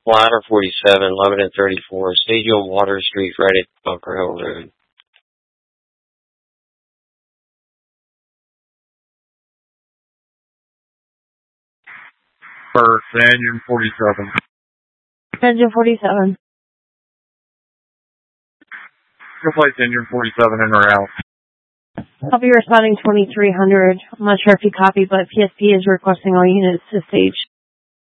Ladder 47, Lebanon 34, Stadium Water Street, right at Bunker Hill Road. First, Engine 47. Engine 47. Go place Engine 47 in or out. I'll be responding 2300. I'm not sure if you copy, but PSP is requesting all units to stage